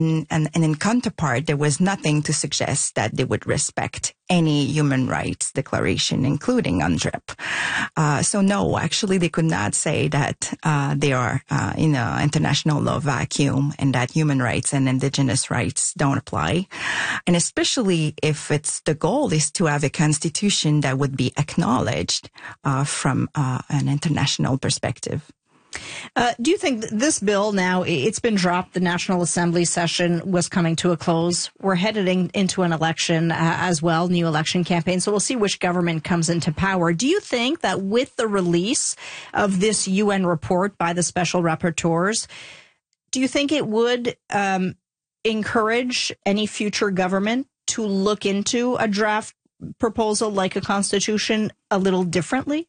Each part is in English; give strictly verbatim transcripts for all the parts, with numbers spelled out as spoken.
And, and in counterpart, there was nothing to suggest that they would respect any human rights declaration, including UNDRIP. Uh, so no, actually, they could not say that uh, they are uh, in an international law vacuum and that human rights and indigenous rights don't apply. And especially if it's the goal is to have a constitution that would be acknowledged uh, from uh, an international perspective. Uh, do you think this bill now, it's been dropped, the National Assembly session was coming to a close. We're headed in, into an election uh, as well, new election campaign. So we'll see which government comes into power. Do you think that with the release of this U N report by the special rapporteurs, do you think it would um, encourage any future government to look into a draft proposal like a constitution a little differently?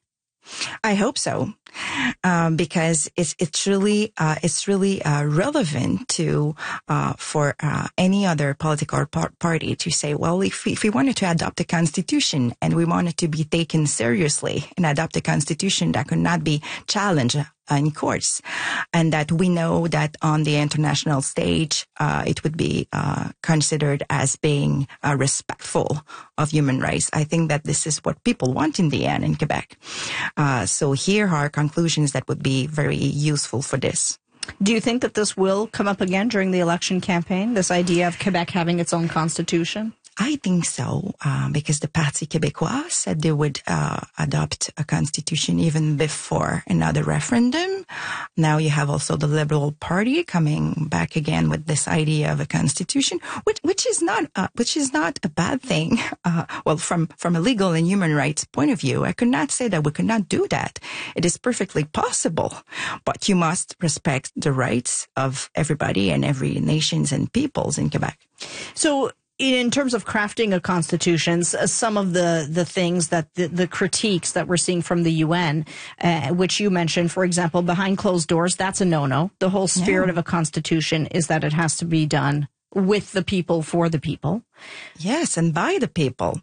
I hope so, um, because it's it's really uh, it's really uh, relevant to uh, for uh, any other political par- party to say, well, if we, if we wanted to adopt a constitution and we wanted to be taken seriously and adopt a constitution that could not be challenged in courts, and that we know that on the international stage, uh, it would be uh, considered as being uh, respectful of human rights. I think that this is what people want in the end in Quebec. Uh, so here are conclusions that would be very useful for this. Do you think that this will come up again during the election campaign, this idea of Quebec having its own constitution? I think so, uh, because the Parti Québécois said they would uh, adopt a constitution even before another referendum. Now you have also the Liberal Party coming back again with this idea of a constitution, which which is not uh, which is not a bad thing. Uh, well, from from a legal and human rights point of view, I could not say that we could not do that. It is perfectly possible, but you must respect the rights of everybody and every nations and peoples in Quebec. So, in terms of crafting a constitution, some of the, the things that the, the critiques that we're seeing from the U N, uh, which you mentioned, for example, behind closed doors, that's a no-no. The whole spirit yeah. of a constitution is that it has to be done with the people, for the people. Yes, and by the people.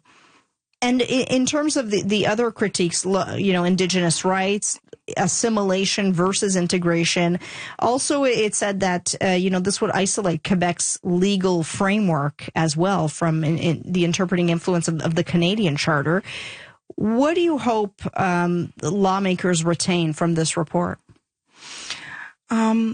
And in terms of the, the other critiques, you know, indigenous rights, assimilation versus integration, also it said that, uh, you know, this would isolate Quebec's legal framework as well from in, in the interpreting influence of, of the Canadian Charter. What do you hope um, lawmakers retain from this report? Um,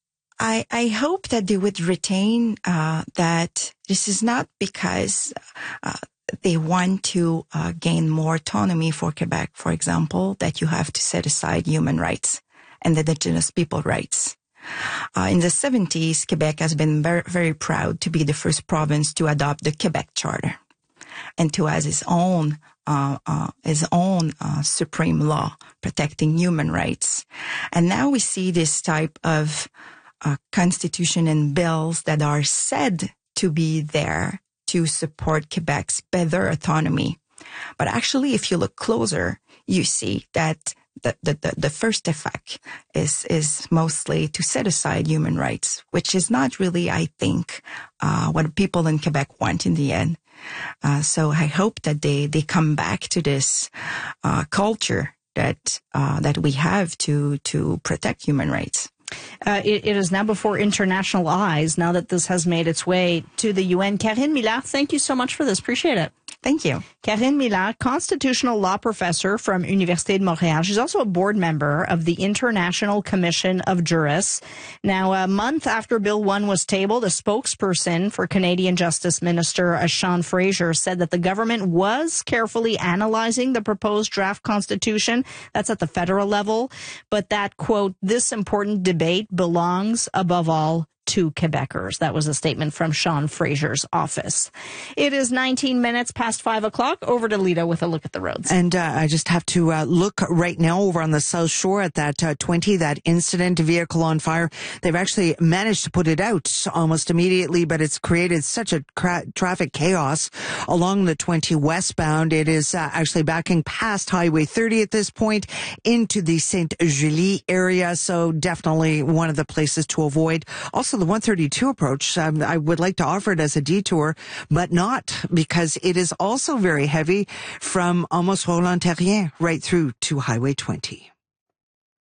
I, I hope that they would retain uh, that this is not because uh, they want to uh, gain more autonomy for Quebec, for example, that you have to set aside human rights and indigenous people rights. Uh, in the seventies, Quebec has been very, very proud to be the first province to adopt the Quebec Charter and to have its own uh, uh, his own uh, supreme law protecting human rights. And now we see this type of uh, constitution and bills that are said to be there to support Quebec's better autonomy. But actually, if you look closer, you see that the, the, the, the first effect is, is mostly to set aside human rights, which is not really, I think, uh, what people in Quebec want in the end. Uh, so I hope that they, they come back to this, uh, culture that, uh, that we have to, to protect human rights. Uh, it, it is now before international eyes, now that this has made its way to the U N. Karine Millard, thank you so much for this. Appreciate it. Thank you. Karine Millard, constitutional law professor from Université de Montréal. She's also a board member of the International Commission of Jurists. Now, a month after Bill one was tabled, a spokesperson for Canadian Justice Minister Sean Fraser said that the government was carefully analyzing the proposed draft constitution. That's at the federal level. But that, quote, this important debate belongs above all to Quebecers. That was a statement from Sean Fraser's office. It is nineteen minutes past five o'clock. Over to Lita with a look at the roads. And uh, I just have to uh, look right now over on the South Shore at that uh, twenty, that incident, vehicle on fire. They've actually managed to put it out almost immediately, but it's created such a cra- traffic chaos along the twenty westbound. It is uh, actually backing past Highway thirty at this point into the Saint Julie area. So definitely one of the places to avoid. Also, the one thirty-two approach, um, I would like to offer it as a detour, but not, because it is also very heavy from almost Roland-Terrien right through to Highway twenty.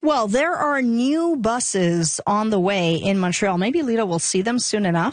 Well, there are new buses on the way in Montreal. Maybe Lita will see them soon enough.